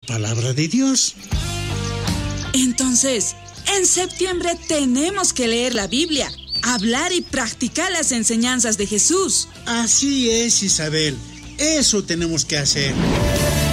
palabra de Dios. Entonces, en septiembre tenemos que leer la Biblia, hablar y practicar las enseñanzas de Jesús. Así es, Isabel. Eso tenemos que hacer.